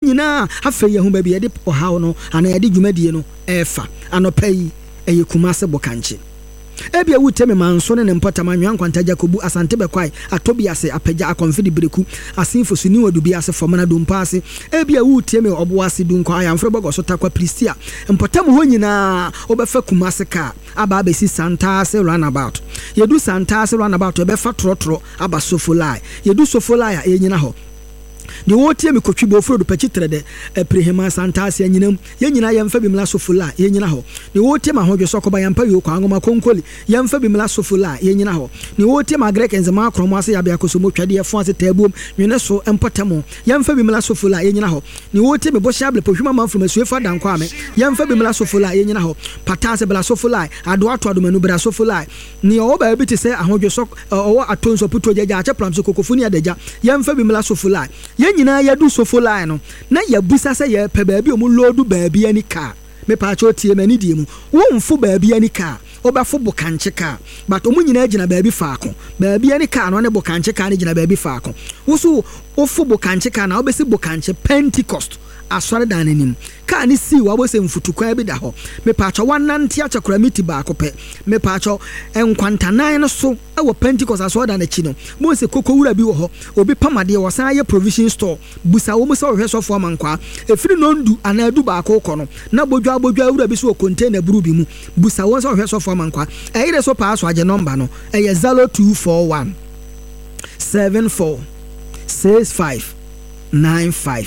nyina afa ye hu ba bi ye de ohaw no ana ye de dwumadie no efa anopa yi eye Kumase Bokanche ebia wuteme manso ne mpotama nwan kwanta Jacobu asante bekwai atobiase apagya akonfidi breku asinfo suni wadubi ase fomana dompase ebia wuteme oboase dunko ayamfre bogoso takwa pristia mpotamu ho nyina obefa Kumase ka aba abesi Santase runabout yedu Santase runabout obefa trotro aba Sofolai yedu Sofolai a yenyina ho de wotie me kotwi bo frodo pachitre de prehema Santase anyinam yenyina yemfa bimla Sofolai yenyina ho de wotie ma hodwo sokoba yampa yo kwa ngoma konkoli yemfa bimla Sofolai yenyina ho ne wotie ma grek enzema akromo ase yabe akosomo twade yefo ase tabuom nwene so empotamo yemfa bimla Sofolai yenyina ho ne wotie me bo shable pohwima manfro masuefa danko ame yemfa bimla Sofolai yenyina ho patase bla Sofolai ado ato adomanu bra Sofolai ne o ba bi te se ahodwo sok owo atonso puto jaja ache plamso kokofuni adaja yemfa bimla Sofolai yenyina yadu Sofolai no na yabusa se ye pe baabi omu lodu baabi ani ka me pa cho tie mani die mu wo mfu baabi ani ka obafo Bokanche ka but omu nyina agina baabi faako baabi ani ka no ne Bokanche ka ne gina baabi faako wo so ofu Bokanche ka na obesi Bokanche Pentecost asore danenim ka ni si wa bo se mfutukwa bi da ho me pa cho wanante achakura miti ba akopɛ me pa cho enkwantanan no so wo Pentecost asore dan achi no mo se koko wura bi wo ho obi pamade wo san ye provision store busa wo mo se wo hwesofo amankwa efiri no ndu ana adu ba akokɔ no na bodwa wura bi so container buru bi mu busa wo se wo hwesofo amankwa eyire so pa aso age number no eye 0241 74 65 95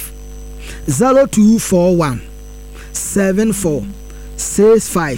0241 74 65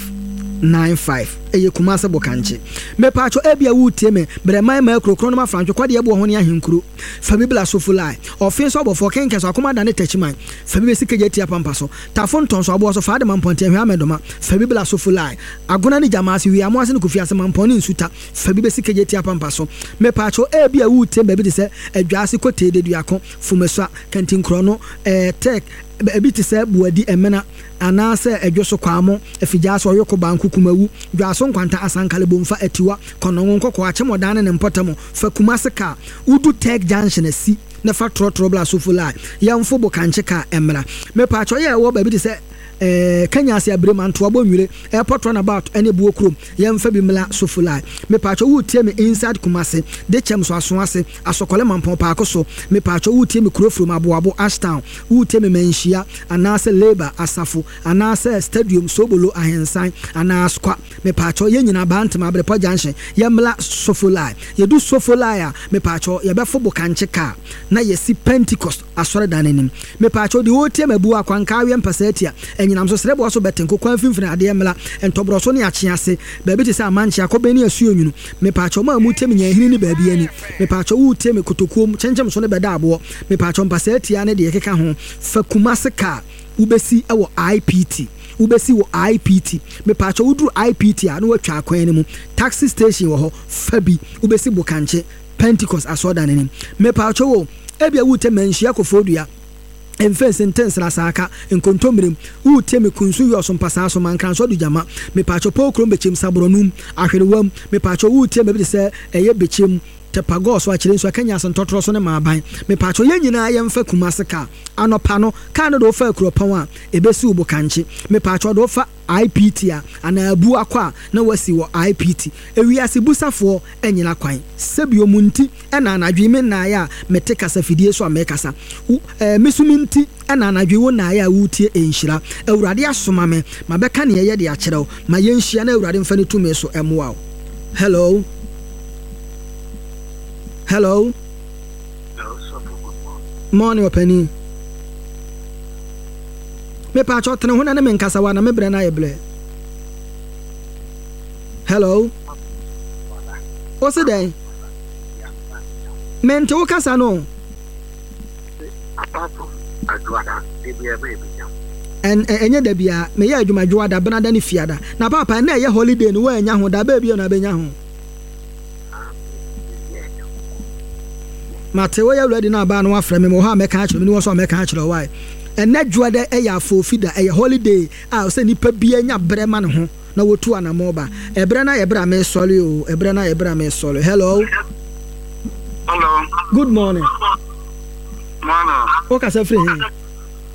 95 eye Kumase Bokanche me pacho ebia wutie me brema ma krokro no ma francho kwade ebo ho ne ahenkuro fa bibla Sofolai ofin so obofo kenke so akoma da ne tachiman fa bibe sikeje tia pampaso tafon ton so obo so fa de mamponte hwe amedoma fa bibla Sofolai agona ne jamase wi amo ase ne kofi ase mamponi nsuta fa bibe sikeje tia pampaso me pacho ebia wutie be bi de se adwase kotede duako fumeswa kantin krono tek ebi te se buadi emena anase edwoso kwamo afigya so yoko banku kumawu dwaso nkwanta asankale bomfa atiwa kono nkoko achemodane ne mpotamo fa Kumase ka udu tek junction asi na fa trotro bla Sofolai yamfo Bokanche ka emra me pa cho ye wo ba bi te se Kenya se abrema nto abonwire airport runabout ene buo krom yemfa bimla Sofolai me pa cho wutie me inside Kumase de chem so aso ase asokole mampon pa akoso me pa cho wutie me kurofrom aboabo Ashtown wutie me manhia anase labor asafo anase stadium sobolo ahensan anaskwa me pa cho yenyina bantama abrepo junction yemla Sofolai yedu Sofolai a me pa cho yebefo Bokanche ka na yesi Pentecost asore danenim me pa cho de wutie me buo akwanka awie mpasatia enyinam so serebo so betenko kwan finfina ade emla entobro so ne achiase baabi te se amanchi akobeni asuonyunu me paacho ma mutem nya hini ni baabi ani me paacho wutem kotokuom chenchem so ne beda abo me paacho mpasa atia ne de keka ho fa Kumase ka ubesi ewo IPT ubesi wo IPT me paacho udru IPT a no watwa akwan ni mu taxi station wo ho fabi ubesi Bokanche Pentecost asoda nenim me paacho wo ebia wutem manhia kofodua emfe sentence la saka enkontomrem wutie me kunsu yo so mpasa so mankan so du jama me pacho pokrom bechem sabronum ahwerewam me pacho wutie me bi se eye bechem tepago so akire so akanya so ntotoro so ne maaban me pacho yenyina yemfa Kumase ka anopa no ka no do fa akuropan a ebesi Bokanche me pacho do fa IPT a ana abu akwa na wasi wo IPT ewiase busafo enyina kwan sebio munti ena anadwime na ya meteka safidie so amekasa mesuminti ena anadwe wo na ya wutie enhira awurade asoma me mabeka ne ye de akyerew ma yenhia na awurade mfa ne tume so emoa. Hello morning openi me pa cho tene hona na me nkasa wa na me bre na ye ble. Hello o se den mente wo kasa no adwada ebia baby enye da bia me ye adwuma dwada bena da ne fiada na papa na ye holiday no wa anya ho da ba bia na benya ho Matewa ya ready na ba no afre me mo ha me ka akire me ni wo so me ka akire why enadwa da e ya fofida e holiday a se nipa bia nya brema ne ho na wotu anamo ba ebre na ebra me sole o ebre na ebra me sole. Hello Hello good morning Mana o ka se free